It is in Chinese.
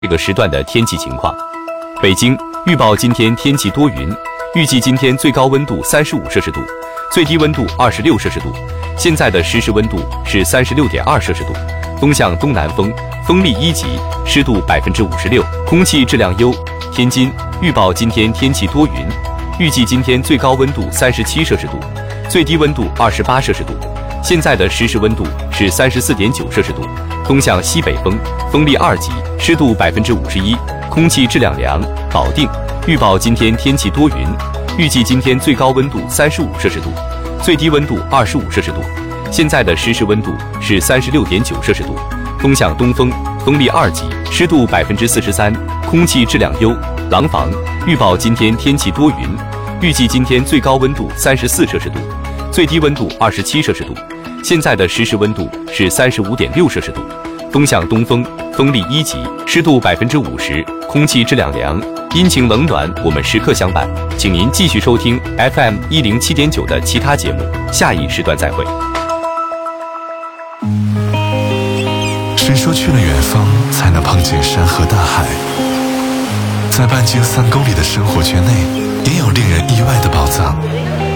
这个时段的天气情况。北京预报今天天气多云，预计今天最高温度35摄氏度，最低温度26摄氏度。现在的实时温度是36.2摄氏度，风向东南风，风力1级，湿度56%，空气质量优。天津预报今天天气多云，预计今天最高温度37摄氏度，最低温度28摄氏度。现在的实时温度是34.9摄氏度，风向西北风，风力2级，湿度51%，空气质量良。保定预报今天天气多云，预计今天最高温度35摄氏度，最低温度25摄氏度。现在的实时温度是36.9摄氏度，风向东风，风力2级，湿度43%，空气质量优。廊坊预报今天天气多云，预计今天最高温度34摄氏度，最低温度27摄氏度。现在的实时温度是35.6摄氏度，风向东风，风力1级，湿度50%，空气质量良。阴晴冷暖，我们时刻相伴。请您继续收听 FM 107.9的其他节目，下一时段再会。 谁说去了远方才能碰见山河大海？在半径3公里的生活圈内，也有令人意外的宝藏。